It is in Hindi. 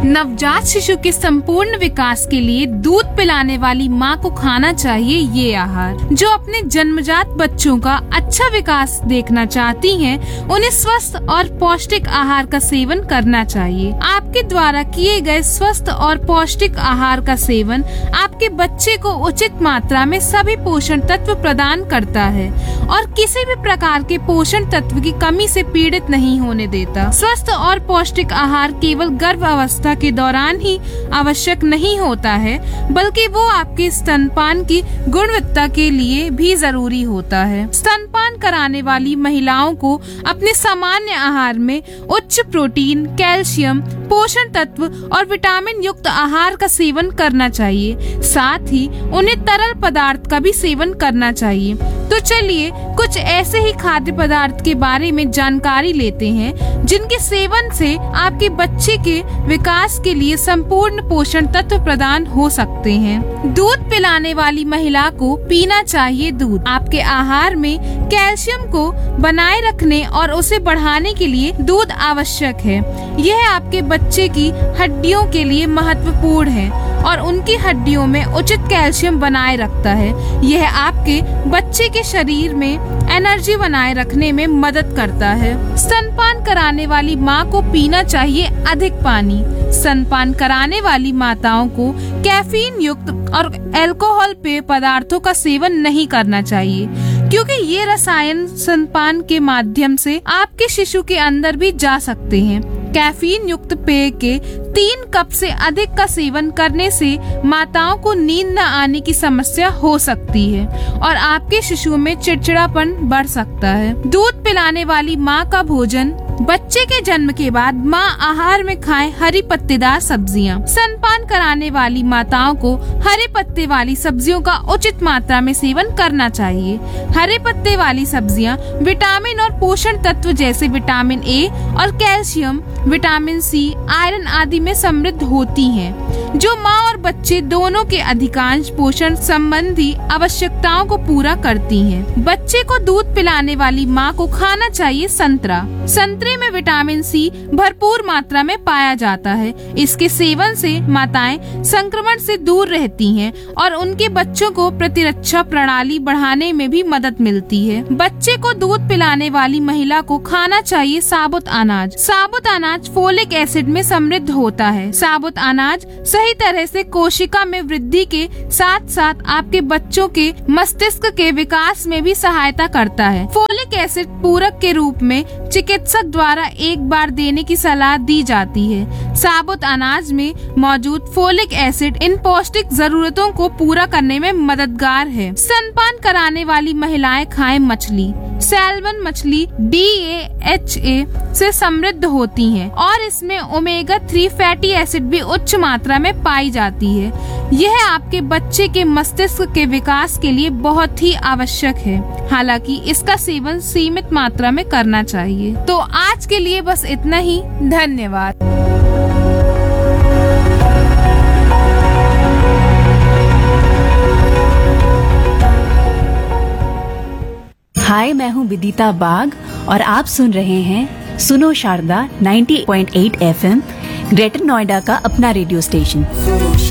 नवजात शिशु के संपूर्ण विकास के लिए दूध पिलाने वाली माँ को खाना चाहिए ये आहार। जो अपने जन्मजात बच्चों का अच्छा विकास देखना चाहती हैं, उन्हें स्वस्थ और पौष्टिक आहार का सेवन करना चाहिए। आपके द्वारा किए गए स्वस्थ और पौष्टिक आहार का सेवन आपके बच्चे को उचित मात्रा में सभी पोषण तत्व प्रदान करता है और किसी भी प्रकार के पोषण तत्व की कमी से पीड़ित नहीं होने देता। स्वस्थ और पौष्टिक आहार केवल गर्भ अवस्था के दौरान ही आवश्यक नहीं होता है, बल्कि वो आपके स्तनपान की गुणवत्ता के लिए भी जरूरी होता है। स्तनपान कराने वाली महिलाओं को अपने सामान्य आहार में उच्च प्रोटीन, कैल्शियम, पोषण तत्व और विटामिन युक्त आहार का सेवन करना चाहिए। साथ ही उन्हें तरल पदार्थ का भी सेवन करना चाहिए। तो चलिए कुछ ऐसे ही खाद्य पदार्थ के बारे में जानकारी लेते हैं जिनके सेवन से आपके बच्चे के विकास के लिए संपूर्ण पोषण तत्व प्रदान हो सकते हैं। दूध पिलाने वाली महिला को पीना चाहिए दूध। आपके आहार में कैल्शियम को बनाए रखने और उसे बढ़ाने के लिए दूध आवश्यक है। यह आपके बच्चे की हड्डियों के लिए महत्वपूर्ण है और उनकी हड्डियों में उचित कैल्शियम बनाए रखता है। यह आपके बच्चे के शरीर में एनर्जी बनाए रखने में मदद करता है। स्तनपान कराने वाली माँ को पीना चाहिए अधिक पानी। स्तनपान कराने वाली माताओं को कैफीन युक्त और अल्कोहल पेय पदार्थों का सेवन नहीं करना चाहिए, क्योंकि ये रसायन स्तनपान के माध्यम से आपके शिशु के अंदर भी जा सकते हैं। कैफीन युक्त पेय के 3 कप से अधिक का सेवन करने से माताओं को नींद न आने की समस्या हो सकती है और आपके शिशु में चिड़चिड़ापन बढ़ सकता है। दूध पिलाने वाली माँ का भोजन। बच्चे के जन्म के बाद माँ आहार में खाए हरी पत्तेदार सब्जियाँ। स्तनपान कराने वाली माताओं को हरे पत्ते वाली सब्जियों का उचित मात्रा में सेवन करना चाहिए। हरे पत्ते वाली सब्जियाँ विटामिन और पोषण तत्व जैसे विटामिन ए और कैल्शियम, विटामिन सी, आयरन आदि में समृद्ध होती हैं, जो माँ और बच्चे दोनों के अधिकांश पोषण संबंधी आवश्यकताओं को पूरा करती हैं। बच्चे को दूध पिलाने वाली माँ को खाना चाहिए संतरा। संतरे में विटामिन सी भरपूर मात्रा में पाया जाता है। इसके सेवन से माताएं संक्रमण से दूर रहती हैं और उनके बच्चों को प्रतिरक्षा प्रणाली बढ़ाने में भी मदद मिलती है। बच्चे को दूध पिलाने वाली महिला को खाना चाहिए साबुत अनाज। साबुत अनाज फोलिक एसिड में समृद्ध होता है। साबुत अनाज सही तरह से कोशिका में वृद्धि के साथ साथ आपके बच्चों के मस्तिष्क के विकास में भी सहायता करता है। फोलिक एसिड पूरक के रूप में चिकित्सक द्वारा एक बार देने की सलाह दी जाती है। साबुत अनाज में मौजूद फोलिक एसिड इन पौष्टिक जरूरतों को पूरा करने में मददगार है। स्तनपान कराने वाली महिलाएं खाएं मछली। सैल्मन मछली DHA से समृद्ध होती हैं और इसमें ओमेगा 3 फैटी एसिड भी उच्च मात्रा में पाई जाती है। यह आपके बच्चे के मस्तिष्क के विकास के लिए बहुत ही आवश्यक है। हालांकि इसका सेवन सीमित मात्रा में करना चाहिए। तो आज के लिए बस इतना ही। धन्यवाद। हाय, मैं हूँ विदिता बाग और आप सुन रहे हैं सुनो शारदा 90.8 FM, ग्रेटर नोएडा का अपना रेडियो स्टेशन।